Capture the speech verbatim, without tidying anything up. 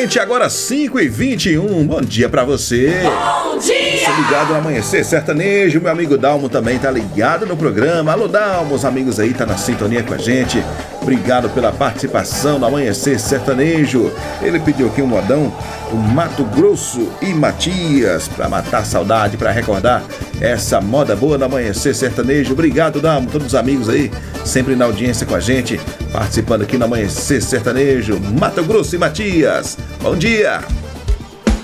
gente, agora cinco e vinte e um. Bom dia pra você. Bom dia! Você ligado no Amanhecer Sertanejo. Meu amigo Dalmo também tá ligado no programa. Alô, Dalmo, os amigos aí tá na sintonia com a gente. Obrigado pela participação no Amanhecer Sertanejo. Ele pediu aqui um modão do Mato Grosso e Matias, pra matar a saudade, pra recordar essa moda boa no Amanhecer Sertanejo. Obrigado, Dalmo, todos os amigos aí, sempre na audiência com a gente, participando aqui no Amanhecer Sertanejo. Mato Grosso e Matias, bom dia!